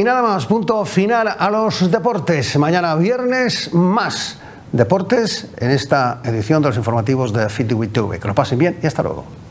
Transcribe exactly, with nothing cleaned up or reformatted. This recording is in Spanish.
nada más, punto final a los deportes. Mañana viernes, más deportes en esta edición de los informativos de Fit with Tube. Que lo pasen bien y hasta luego.